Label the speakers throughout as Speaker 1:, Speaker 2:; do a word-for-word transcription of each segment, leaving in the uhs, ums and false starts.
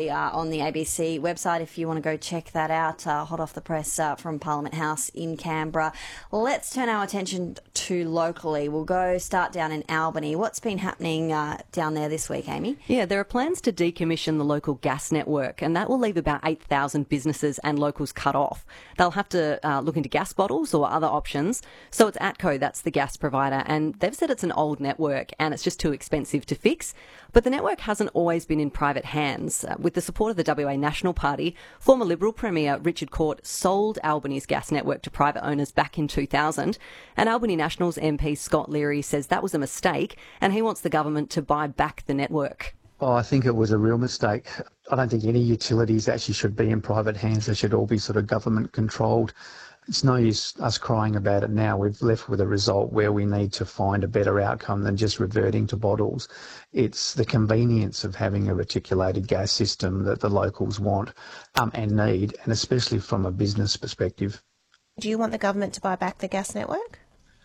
Speaker 1: story uh, on the A B C website if you want to go check that out. Uh, hot off the press uh, from Parliament House in Canberra. Let's turn our attention to locally. We'll go start down in Albany. What's been happening uh, down there this week, Amy?
Speaker 2: Yeah, there are plans to decommission the local gas network, and that will leave about eight thousand businesses and locals cut off. They'll have to uh, look into gas bottles or other options. So it's ATCO, that's the gas provider, and they've said it's an old network and it's just too expensive to fix. But the network hasn't always been in private hands. Uh, with the support of the W A National Party, former Liberal Premier Richard Court sold Albany's gas network to private owners back in two thousand. And Albany Nationals M P Scott Leary says that was a mistake and he wants the government to buy back the network.
Speaker 3: Oh, I think it was a real mistake. I don't think any utilities actually should be in private hands. They should all be sort of government controlled. It's no use us crying about it now. We've left with a result where we need to find a better outcome than just reverting to bottles. It's the convenience of having a reticulated gas system that the locals want um, and need, and especially from a business perspective.
Speaker 4: Do you want the government to buy back the gas network?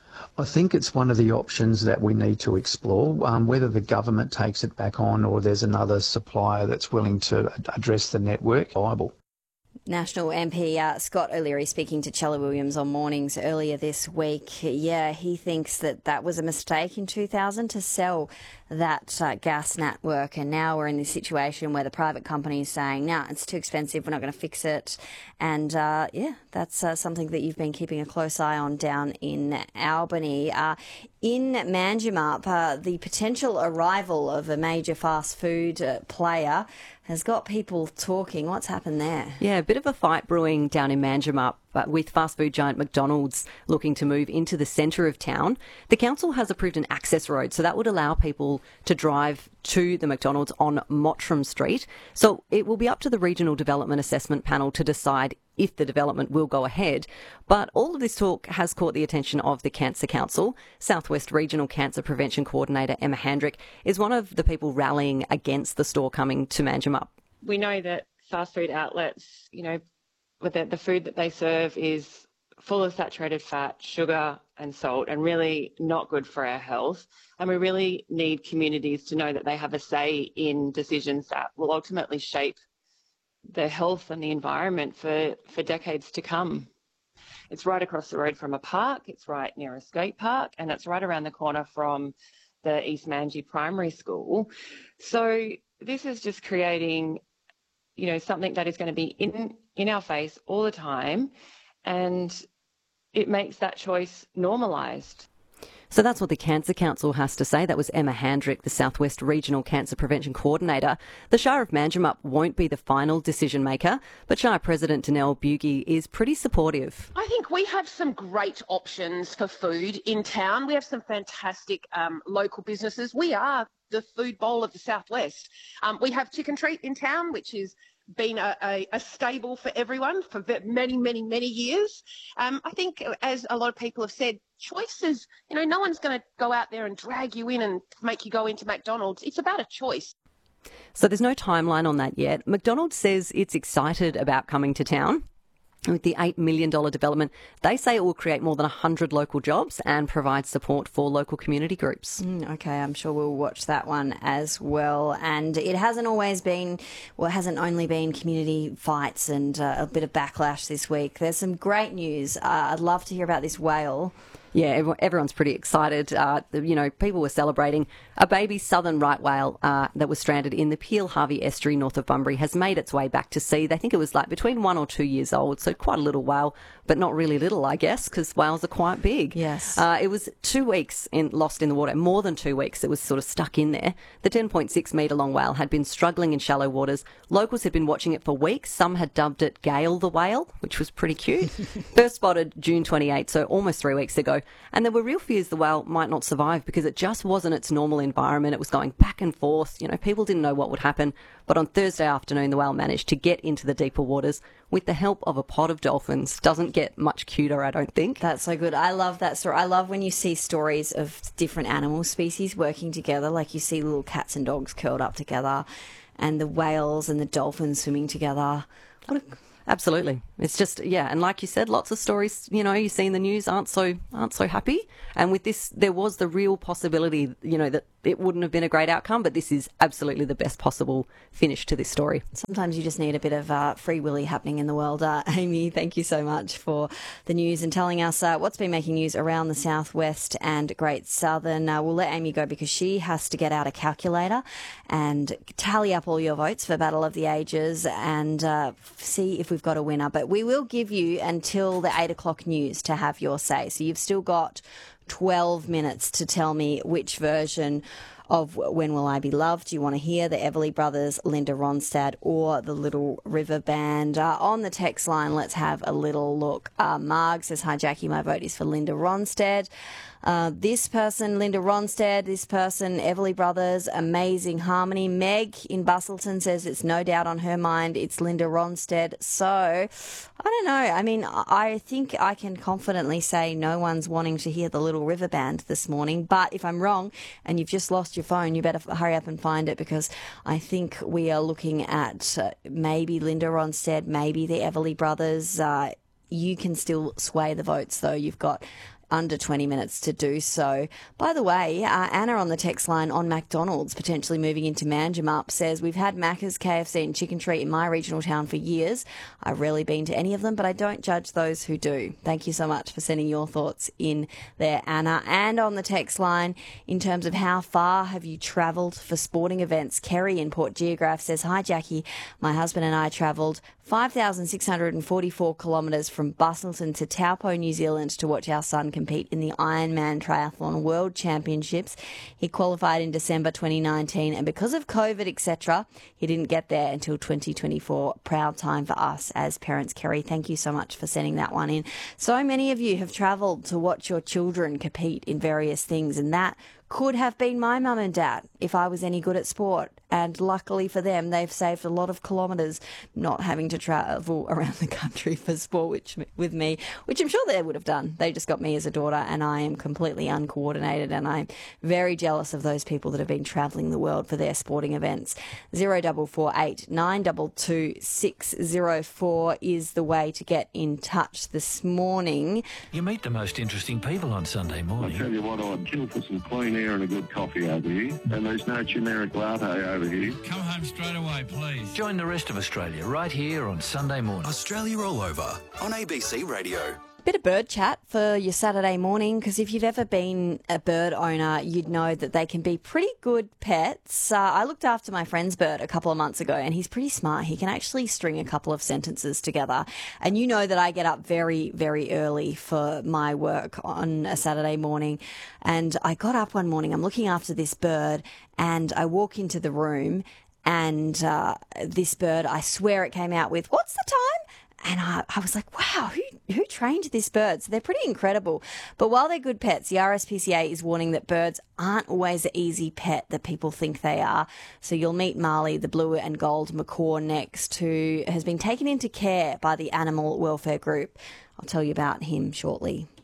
Speaker 3: I think it's one of the options that we need to explore, um, whether the government takes it back on or there's another supplier that's willing to address the network viable.
Speaker 1: National M P uh, Scott O'Leary speaking to Chella Williams on Mornings earlier this week. Yeah, he thinks that that was a mistake in two thousand to sell that uh, gas network, and now we're in this situation where the private company is saying, no, nah, it's too expensive, we're not going to fix it. And uh, yeah, that's uh, something that you've been keeping a close eye on down in Albany. Uh, in Manjimup, uh, the potential arrival of a major fast food uh, player has got people talking. What's happened there?
Speaker 2: Yeah, a bit of a fight brewing down in Manjimup, but with fast food giant McDonald's looking to move into the centre of town. The council has approved an access road, so that would allow people to drive to the McDonald's on Mottram Street. So it will be up to the Regional Development Assessment Panel to decide if the development will go ahead. But all of this talk has caught the attention of the Cancer Council. Southwest Regional Cancer Prevention Coordinator Emma Handrick is one of the people rallying against the store coming to Manjimup.
Speaker 5: We know that fast food outlets, you know, with the, the food that they serve is full of saturated fat, sugar and salt, and really not good for our health. And we really need communities to know that they have a say in decisions that will ultimately shape the health and the environment for, for decades to come. It's right across the road from a park, it's right near a skate park, and it's right around the corner from the East Manji Primary School. So this is just creating, you know, something that is going to be in, in our face all the time, and it makes that choice normalised.
Speaker 2: So that's what the Cancer Council has to say. That was Emma Handrick, the Southwest Regional Cancer Prevention Coordinator. The Shire of Manjimup won't be the final decision maker, but Shire President Danelle Bugie is pretty supportive.
Speaker 6: I think we have some great options for food in town. We have some fantastic um, local businesses. We are the food bowl of the Southwest. Um, we have Chicken Treat in town, which is been a, a, a staple for everyone for many, many, many years. Um, I think, as a lot of people have said, choices, you know, no one's going to go out there and drag you in and make you go into McDonald's. It's about a choice.
Speaker 2: So there's no timeline on that yet. McDonald's says it's excited about coming to town. With the eight million dollars development, they say it will create more than one hundred local jobs and provide support for local community groups.
Speaker 1: Mm, okay, I'm sure we'll watch that one as well. And it hasn't always been, well, it hasn't only been community fights and uh, a bit of backlash this week. There's some great news. Uh, I'd love to hear about this whale.
Speaker 2: Yeah, everyone's pretty excited. Uh, you know, people were celebrating. A baby southern right whale uh, that was stranded in the Peel Harvey estuary north of Bunbury has made its way back to sea. They think it was like between one or two years old, so quite a little whale, but not really little, I guess, because whales are quite big.
Speaker 1: Yes.
Speaker 2: Uh, it was two weeks in, lost in the water, more than two weeks. It was sort of stuck in there. The ten point six metre long whale had been struggling in shallow waters. Locals had been watching it for weeks. Some had dubbed it Gale the whale, which was pretty cute. First spotted June twenty-eighth, so almost three weeks ago. And there were real fears the whale might not survive because it just wasn't its normal environment. It was going back and forth. You know, people didn't know what would happen. But on Thursday afternoon, the whale managed to get into the deeper waters with the help of a pod of dolphins. Doesn't get much cuter, I don't think.
Speaker 1: That's so good. I love that story. I love when you see stories of different animal species working together, like you see little cats and dogs curled up together and the whales and the dolphins swimming together. What a
Speaker 2: Absolutely. It's just, yeah, and like you said, lots of stories, you know, you see in the news aren't so aren't so happy. And with this, there was the real possibility, you know, that it wouldn't have been a great outcome, but this is absolutely the best possible finish to this story.
Speaker 1: Sometimes you just need a bit of uh, free willy happening in the world. Uh, Amy, thank you so much for the news and telling us uh, what's been making news around the southwest and Great Southern. Uh, we'll let Amy go because she has to get out a calculator and tally up all your votes for Battle of the Ages and uh, see if we've got a winner. But we will give you until the eight o'clock news to have your say. So you've still got twelve minutes to tell me which version of When Will I Be Loved you want to hear, the Everly Brothers, Linda Ronstadt, or the Little River Band. Uh, on the text line, let's have a little look. Uh, Marg says, hi, Jackie, my vote is for Linda Ronstadt. Uh, this person, Linda Ronstadt, this person, Everly Brothers, amazing harmony. Meg in Bustleton says it's no doubt on her mind, it's Linda Ronstadt. So, I don't know. I mean, I think I can confidently say no one's wanting to hear the Little River Band this morning. But if I'm wrong and you've just lost your phone, you better hurry up and find it, because I think we are looking at uh, maybe Linda Ronstadt, maybe the Everly Brothers. Uh, you can still sway the votes, though. You've got under twenty minutes to do so. By the way, uh, Anna on the text line on McDonald's potentially moving into Manjimup says, we've had Macca's, K F C and Chicken Treat in my regional town for years. I've rarely been to any of them, but I don't judge those who do. Thank you so much for sending your thoughts in there, Anna. And on the text line, in terms of how far have you travelled for sporting events, Kerry in Port Geograph says, hi Jackie, my husband and I travelled five thousand six hundred forty-four kilometres from Bustleton to Taupo, New Zealand to watch our son compete in the Ironman Triathlon World Championships. He qualified in December twenty nineteen, and because of COVID, et cetera, he didn't get there until twenty twenty-four. Proud time for us as parents, Kerry. Thank you so much for sending that one in. So many of you have travelled to watch your children compete in various things, and that could have been my mum and dad if I was any good at sport. And luckily for them, they've saved a lot of kilometres not having to travel around the country for sport which, with me, which I'm sure they would have done. They just got me as a daughter, and I am completely uncoordinated, and I'm very jealous of those people that have been travelling the world for their sporting events. zero four four eight nine two two six zero four is the way to get in touch this morning.
Speaker 7: You meet the most interesting people on Sunday morning.
Speaker 8: I tell you what, I'd kill for some clean air and a good coffee over here, and there's no generic latte over here.
Speaker 7: Come home straight away, please. Join the rest of Australia right here on Sunday morning.
Speaker 9: Australia All Over on A B C Radio.
Speaker 1: Bit of bird chat for your Saturday morning, because if you've ever been a bird owner, you'd know that they can be pretty good pets. Uh, I looked after my friend's bird a couple of months ago, and he's pretty smart. He can actually string a couple of sentences together. And you know that I get up very, very early for my work on a Saturday morning. And I got up one morning, I'm looking after this bird, and I walk into the room, and uh, this bird, I swear it came out with, "What's the time?" And I, I was like, wow, who who trained this bird? So they're pretty incredible. But while they're good pets, the R S P C A is warning that birds aren't always the easy pet that people think they are. So you'll meet Marley, the blue and gold macaw next, who has been taken into care by the Animal Welfare Group. I'll tell you about him shortly.